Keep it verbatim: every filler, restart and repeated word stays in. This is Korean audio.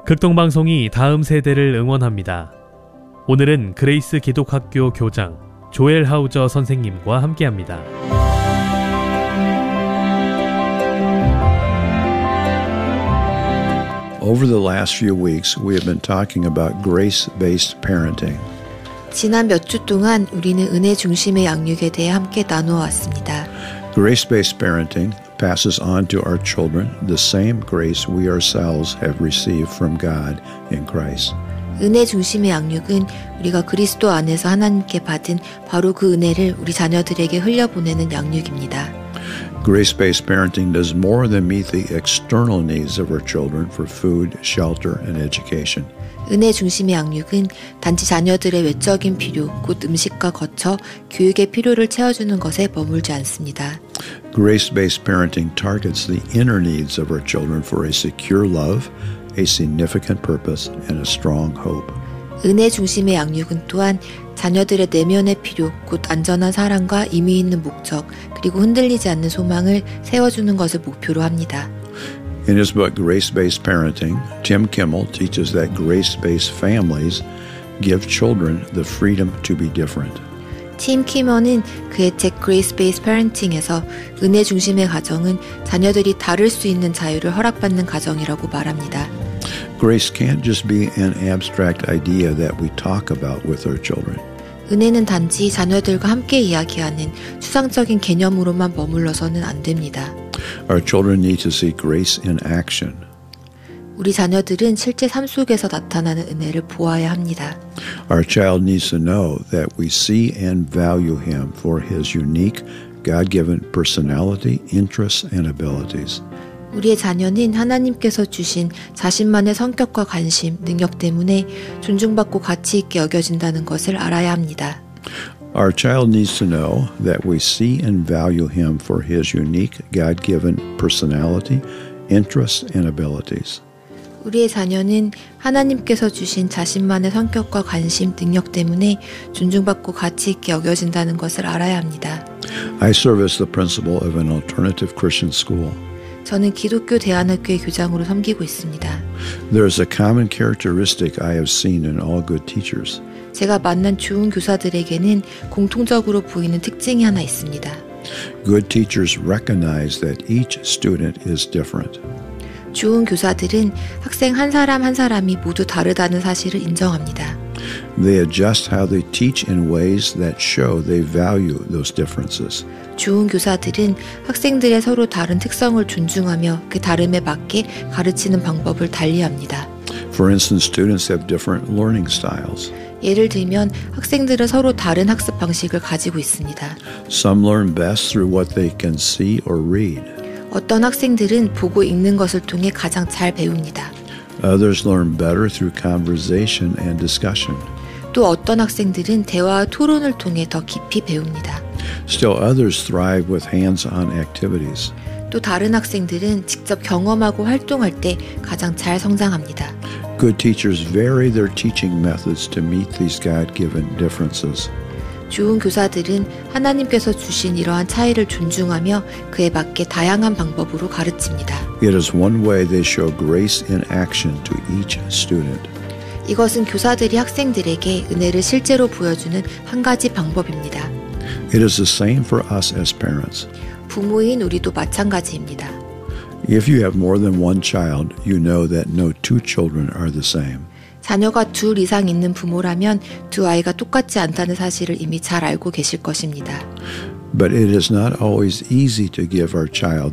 극동방송이 다음 세대를 응원합니다. 오늘은 그레이스 기독학교 교장 조엘 하우저 선생님과 함께합니다. Over the last few weeks, we have been talking about grace-based parenting. 지난 몇 주 동안 우리는 은혜 중심의 양육에 대해 함께 나누어 왔습니다. Grace-based parenting passes on to our children the same grace we ourselves have received from God in Christ. 은혜 중심의 양육은 우리가 그리스도 안에서 하나님께 받은 바로 그 은혜를 우리 자녀들에게 흘려보내는 양육입니다. Grace-based parenting does more than meet the external needs of our children for food, shelter, and education. 은혜 중심의 양육은 단지 자녀들의 외적인 필요, 곧 음식과 거처, 교육의 필요를 채워주는 것에 머물지 않습니다. Grace-based parenting targets the inner needs of our children for a secure love, a significant purpose, and a strong hope. 은혜 중심의 양육은 또한 자녀들의 내면의 필요, 곧 안전한 사랑과 의미 있는 목적, 그리고 흔들리지 않는 소망을 세워주는 것을 목표로 합니다. In his book, Grace-Based Parenting, Tim Kimmel teaches that grace-based families give children the freedom to be different. 팀 키머는 그의 책 Grace-Based Parenting에서 은혜 중심의 가정은 자녀들이 다를 수 있는 자유를 허락받는 가정이라고 말합니다. Grace can't just be an abstract idea that we talk about with our children. 은혜는 단지 자녀들과 함께 이야기하는 추상적인 개념으로만 머물러서는 안 됩니다. Our children need to see grace in action. 우리 자녀들은 실제 삶 속에서 나타나는 은혜를 보아야 합니다. Our child needs to know that we see and value him for his unique, God-given personality, interests, and abilities. 우리의 자녀는 하나님께서 주신 자신만의 성격과 관심, 능력 때문에 존중받고 가치 있게 여겨진다는 것을 알아야 합니다. Our child needs to know that we see and value him for his unique, God-given personality, interests, and abilities. 우리의 자녀는 하나님께서 주신 자신만의 성격과 관심, 능력 때문에 존중받고 가치 있게 여겨진다는 것을 알아야 합니다. I serve as the principal of an alternative Christian school. 저는 기독교 대안학교의 교장으로 섬기고 있습니다. There is a common characteristic I have seen in all good teachers. 제가 만난 좋은 교사들에게는 공통적으로 보이는 특징이 하나 있습니다. Good teachers recognize that each student is different. 좋은 교사들은 학생 한 사람 한 사람이 모두 다르다는 사실을 인정합니다. They adjust how they teach in ways that show they value those differences. 좋은 교사들은 학생들의 서로 다른 특성을 존중하며 그 다름에 맞게 가르치는 방법을 달리합니다. For instance, students have different learning styles. 예를 들면 학생들은 서로 다른 학습 방식을 가지고 있습니다. Some learn best through what they can see or read. 어떤 학생들은 보고 읽는 것을 통해 가장 잘 배웁니다. Others learn better through conversation and discussion. 또 어떤 학생들은 대화와 토론을 통해 더 깊이 배웁니다. Still others thrive with hands-on activities. 또 다른 학생들은 직접 경험하고 활동할 때 가장 잘 성장합니다. Good teachers vary their teaching methods to meet these God-given differences. 좋은 교사들은 하나님께서 주신 이러한 차이를 존중하며 그에 맞게 다양한 방법으로 가르칩니다. It is one way they show grace in action to each student. 이것은 교사들이 학생들에게 은혜를 실제로 보여주는 한 가지 방법입니다. It is the same for us as parents. 부모인 우리도 마찬가지입니다. If you have more than one child, you know that no two children are the same. 자녀가 둘 이상 있는 부모라면 두 아이가 똑같지 않다는 사실을 이미 잘 알고 계실 것입니다. But it is not always easy to give our child